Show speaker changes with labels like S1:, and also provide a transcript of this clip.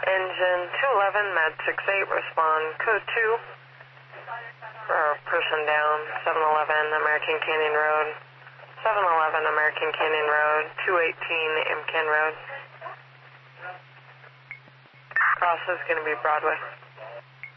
S1: Engine 211, Med 68, respond code 2 for a person down, 711 American Canyon Road, 711 American Canyon Road, 218 MCAN Road. Cross is going to be Broadway.